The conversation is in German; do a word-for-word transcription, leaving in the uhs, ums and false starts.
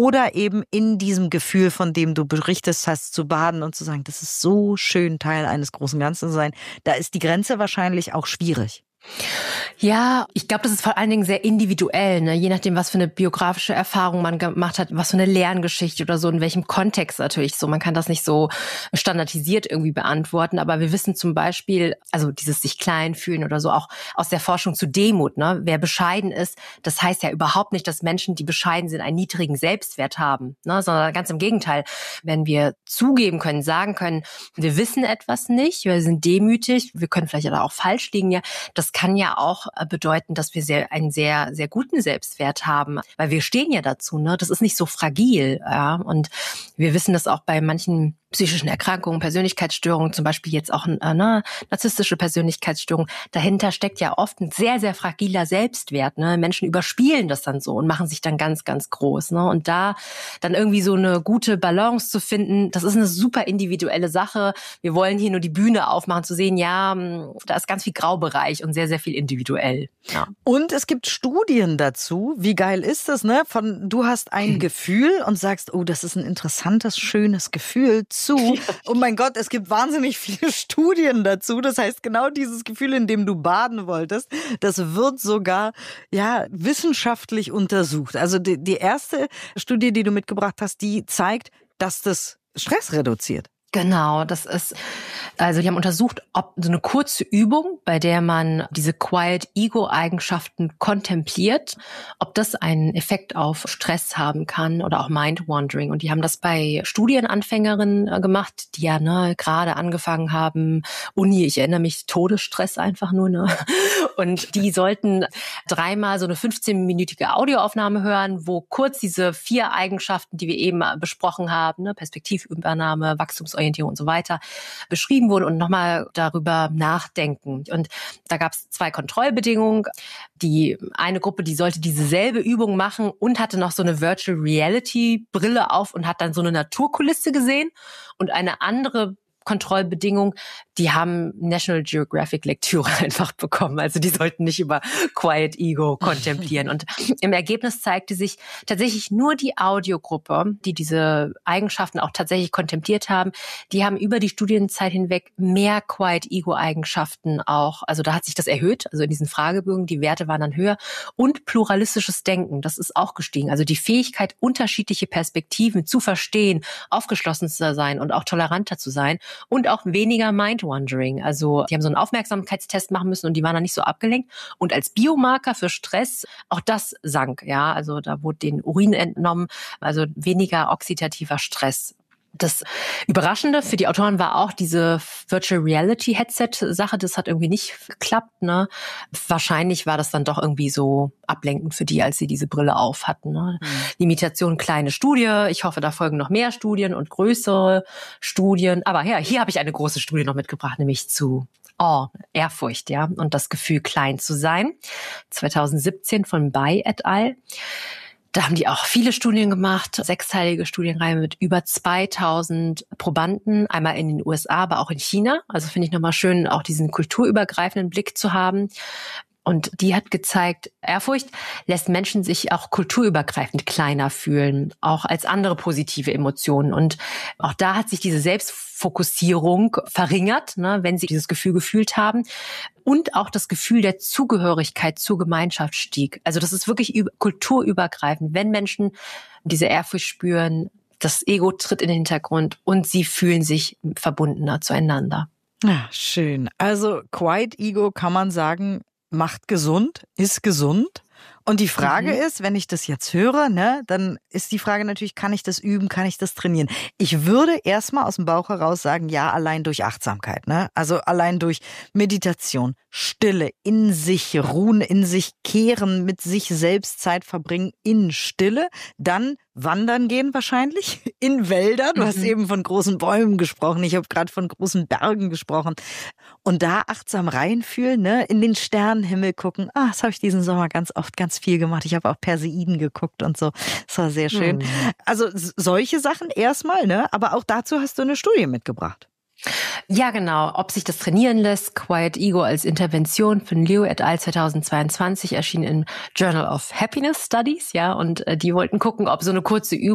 oder eben in diesem Gefühl, von dem du berichtest hast, zu baden und zu sagen, das ist so schön, Teil eines großen Ganzen zu sein. Da ist die Grenze wahrscheinlich auch schwierig. Ja, ich glaube, das ist vor allen Dingen sehr individuell, ne? Je nachdem, was für eine biografische Erfahrung man gemacht hat, was für eine Lerngeschichte oder so, in welchem Kontext natürlich so. Man kann das nicht so standardisiert irgendwie beantworten, aber wir wissen zum Beispiel, also dieses sich klein fühlen oder so, auch aus der Forschung zu Demut, ne? Wer bescheiden ist, das heißt ja überhaupt nicht, dass Menschen, die bescheiden sind, einen niedrigen Selbstwert haben, ne? Sondern ganz im Gegenteil. Wenn wir zugeben können, sagen können, wir wissen etwas nicht, wir sind demütig, wir können vielleicht aber auch falsch liegen, ja, das kann ja auch bedeuten, dass wir sehr, einen sehr, sehr guten Selbstwert haben, weil wir stehen ja dazu, ne? Das ist nicht so fragil, ja. Und wir wissen das auch bei manchen psychischen Erkrankungen, Persönlichkeitsstörungen, zum Beispiel jetzt auch eine narzisstische Persönlichkeitsstörung. Dahinter steckt ja oft ein sehr, sehr fragiler Selbstwert, ne? Menschen überspielen das dann so und machen sich dann ganz, ganz groß, ne? Und da dann irgendwie so eine gute Balance zu finden, das ist eine super individuelle Sache. Wir wollen hier nur die Bühne aufmachen, zu sehen, ja, da ist ganz viel Graubereich und sehr, sehr viel individuell. Ja. Und es gibt Studien dazu. Wie geil ist das, ne? Von, du hast ein Gefühl und sagst, oh, das ist ein interessantes, schönes Gefühl zu. Oh mein Gott, es gibt wahnsinnig viele Studien dazu. Das heißt, genau dieses Gefühl, in dem du baden wolltest, das wird sogar, ja, wissenschaftlich untersucht. Also die, die erste Studie, die du mitgebracht hast, die zeigt, dass das Stress reduziert. Genau, das ist, also die haben untersucht, ob so eine kurze Übung, bei der man diese Quiet-Ego-Eigenschaften kontempliert, ob das einen Effekt auf Stress haben kann oder auch Mind-Wandering. Und die haben das bei Studienanfängerinnen gemacht, die ja ne, gerade angefangen haben, Uni, ich erinnere mich, Todesstress einfach nur, ne? Und die sollten dreimal so eine fünfzehnminütige Audioaufnahme hören, wo kurz diese vier Eigenschaften, die wir eben besprochen haben, ne, Perspektivübernahme, Wachstumsorientierung und so weiter, beschrieben wurden und nochmal darüber nachdenken. Und da gab es zwei Kontrollbedingungen. Die eine Gruppe, die sollte dieselbe Übung machen und hatte noch so eine Virtual Reality Brille auf und hat dann so eine Naturkulisse gesehen. Und eine andere Kontrollbedingung, die haben National Geographic Lektüre einfach bekommen. Also die sollten nicht über Quiet Ego kontemplieren. Und im Ergebnis zeigte sich tatsächlich nur die Audiogruppe, die diese Eigenschaften auch tatsächlich kontempliert haben, die haben über die Studienzeit hinweg mehr Quiet Ego Eigenschaften auch. Also da hat sich das erhöht, also in diesen Fragebögen, die Werte waren dann höher. Und pluralistisches Denken, das ist auch gestiegen. Also die Fähigkeit, unterschiedliche Perspektiven zu verstehen, aufgeschlossen zu sein und auch toleranter zu sein. Und auch weniger Mind-Wandering. Also die haben so einen Aufmerksamkeitstest machen müssen und die waren dann nicht so abgelenkt. Und als Biomarker für Stress, auch das sank. Ja, also da wurde den Urin entnommen, also weniger oxidativer Stress. Das Überraschende für die Autoren war auch diese Virtual Reality Headset-Sache. Das hat irgendwie nicht geklappt, ne? Wahrscheinlich war das dann doch irgendwie so ablenkend für die, als sie diese Brille auf hatten, ne? Mhm. Limitation, kleine Studie. Ich hoffe, da folgen noch mehr Studien und größere Studien. Aber ja, hier habe ich eine große Studie noch mitgebracht, nämlich zu Oh, Ehrfurcht, ja, und das Gefühl, klein zu sein. zwanzig siebzehn von Bai et al. Da haben die auch viele Studien gemacht, sechsteilige Studienreihe mit über zweitausend Probanden, einmal in den U S A, aber auch in China. Also finde ich nochmal schön, auch diesen kulturübergreifenden Blick zu haben. Und die hat gezeigt, Ehrfurcht lässt Menschen sich auch kulturübergreifend kleiner fühlen, auch als andere positive Emotionen. Und auch da hat sich diese Selbstfokussierung verringert, ne, wenn sie dieses Gefühl gefühlt haben. Und auch das Gefühl der Zugehörigkeit zur Gemeinschaft stieg. Also das ist wirklich kulturübergreifend. Wenn Menschen diese Ehrfurcht spüren, das Ego tritt in den Hintergrund und sie fühlen sich verbundener zueinander. Ja, schön. Also Quiet Ego kann man sagen, macht gesund, ist gesund. Und die Frage mhm. ist, wenn ich das jetzt höre, ne, dann ist die Frage natürlich, kann ich das üben, kann ich das trainieren? Ich würde erstmal aus dem Bauch heraus sagen, ja, allein durch Achtsamkeit, ne? Also allein durch Meditation, Stille, in sich ruhen, in sich kehren, mit sich selbst Zeit verbringen, in Stille, dann wandern gehen wahrscheinlich, in Wälder. Du mhm. hast eben von großen Bäumen gesprochen, ich habe gerade von großen Bergen gesprochen. Und da achtsam reinfühlen, ne, in den Sternenhimmel gucken. Ah, das habe ich diesen Sommer ganz oft, ganz viel gemacht. Ich habe auch Perseiden geguckt und so. Das war sehr schön. Mhm. Also solche Sachen erstmal, ne? Aber auch dazu hast du eine Studie mitgebracht. Ja, genau. Ob sich das trainieren lässt, Quiet Ego als Intervention von Liu et al. zweitausendzweiundzwanzig erschien im Journal of Happiness Studies, ja, und äh, die wollten gucken, ob so eine kurze Übung